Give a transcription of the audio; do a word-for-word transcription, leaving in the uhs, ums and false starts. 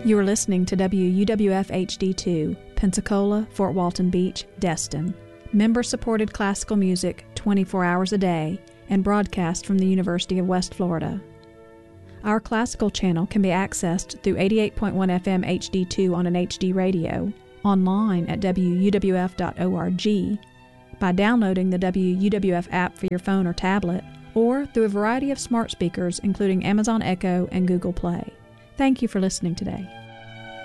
You are listening to W U W F H D two, Pensacola, Fort Walton Beach, Destin. Member-supported classical music twenty-four hours a day and broadcast from the University of West Florida. Our classical channel can be accessed through eighty-eight point one F M H D two on an H D radio, online at W U W F dot org, by downloading the W U W F app for your phone or tablet, or through a variety of smart speakers including Amazon Echo and Google Play. Thank you for listening today.